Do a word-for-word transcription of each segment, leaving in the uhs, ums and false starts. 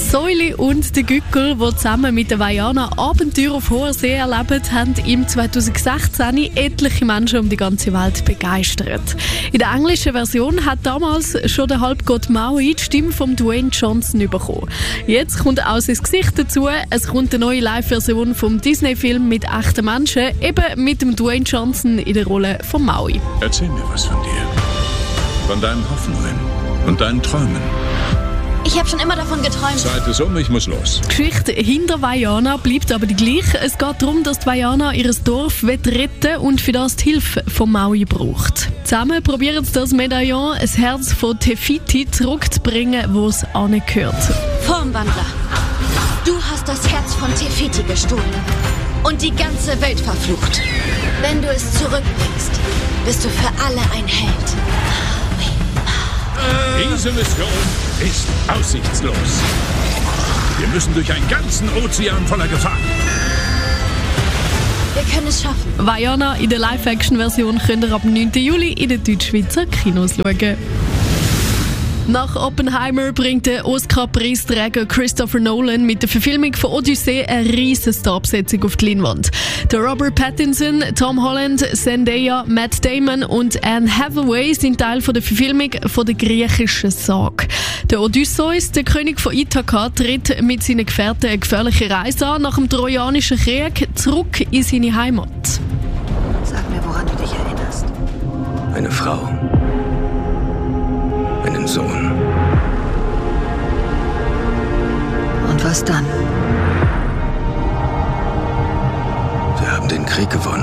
Säuli und der Gückel, die zusammen mit der Vaiana Abenteuer auf hoher See erleben, haben im zwanzig sechzehn etliche Menschen um die ganze Welt begeistert. In der englischen Version hat damals schon der Halbgott Maui die Stimme von Dwayne Johnson bekommen. Jetzt kommt auch sein Gesicht dazu. Es kommt eine neue Live-Version vom Disney-Film mit echten Menschen, eben mit dem Dwayne Johnson in der Rolle von Maui. Erzähl mir was von dir. Von deinen Hoffnungen und deinen Träumen. Ich habe schon immer davon geträumt. Zeit ist um, ich muss los. Die Geschichte hinter Vaiana bleibt aber die gleiche. Es geht darum, dass die Vaiana ihr Dorf retten will und für das die Hilfe von Maui braucht. Zusammen probieren sie das Medaillon, das Herz von Te Fiti, zurückzubringen, wo es angehört. Formwandler, du hast das Herz von Te Fiti gestohlen und die ganze Welt verflucht. Wenn du es zurückbringst, bist du für alle ein Held. Diese Mission ist aussichtslos. Wir müssen durch einen ganzen Ozean voller Gefahr. Wir können es schaffen. Vaiana in der Live-Action-Version könnt ihr ab neunten Juli in den Deutschschweizer Kinos schauen. Nach Oppenheimer bringt der Oscar-Preisträger Christopher Nolan mit der Verfilmung von Odyssee eine riesen Starbesetzung auf die Leinwand. Der Robert Pattinson, Tom Holland, Zendaya, Matt Damon und Anne Hathaway sind Teil von der Verfilmung von der griechischen Sage. Der Odysseus, der König von Ithaka, tritt mit seinen Gefährten eine gefährliche Reise an nach dem Trojanischen Krieg zurück in seine Heimat. Sag mir, woran du dich erinnerst. Eine Frau. Einen Sohn. Und was dann? Wir haben den Krieg gewonnen.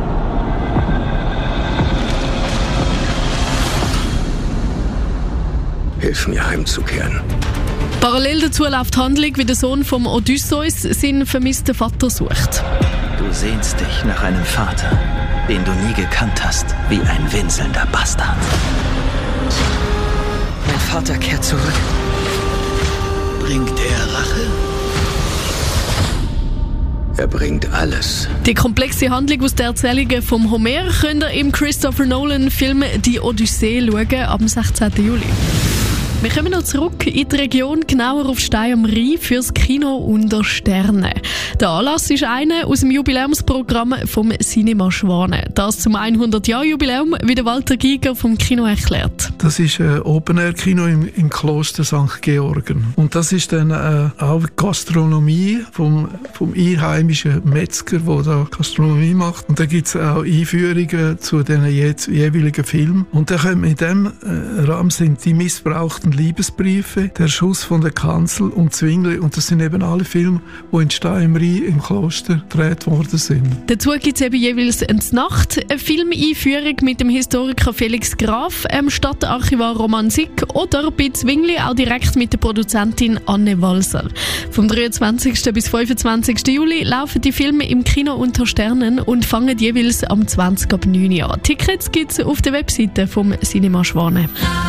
Hilf mir heimzukehren. Parallel dazu läuft die Handlung, wie der Sohn vom Odysseus seinen vermissten Vater sucht. Du sehnst dich nach einem Vater, den du nie gekannt hast, wie ein winselnder Bastard. Mein Vater kehrt zurück. Bringt er Rache? Er bringt alles. Die komplexe Handlung aus den Erzählungen vom Homer könnt ihr im Christopher Nolan-Film «Die Odyssee» schauen, ab dem sechzehnten Juli. Wir kommen noch zurück in die Region, genauer auf Stein am Rhein, fürs Kino unter Sternen. Der Anlass ist einer aus dem Jubiläumsprogramm vom Cinema Schwane. Das zum hundert-Jahr-Jubiläum, wie der Walter Giger vom Kino erklärt. Das ist ein Open-Air-Kino im, im Kloster Sankt Georgen. Und das ist dann äh, auch Gastronomie vom, vom einheimischen Metzger, der da Gastronomie macht. Und da gibt es auch Einführungen zu den je, jeweiligen Filmen. Und da können in diesem äh, Rahmen sind die missbrauchten Liebesbriefe, der Schuss von der Kanzel und Zwingli. Und das sind eben alle Filme, die in Stein am Rhein im Kloster gedreht worden sind. Dazu gibt es eben jeweils eine Nacht, eine Filmeinführung mit dem Historiker Felix Graf, dem Stadtarchivar Roman Sick oder bei Zwingli auch direkt mit der Produzentin Anne Walser. Vom dreiundzwanzigsten bis fünfundzwanzigsten Juli laufen die Filme im Kino unter Sternen und fangen jeweils am zwanzig ab neun an. Tickets gibt es auf der Webseite vom Cinema Schwane.